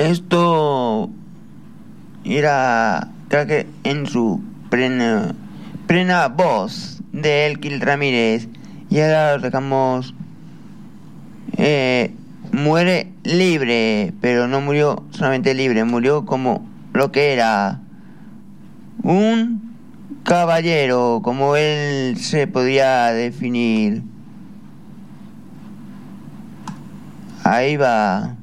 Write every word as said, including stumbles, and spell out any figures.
Esto era, creo que en su plena, plena voz de Elkil Ramírez. Y ahora lo dejamos. Eh, muere libre, pero no murió solamente libre, murió como lo que era un caballero, como él se podía definir. Ahí va.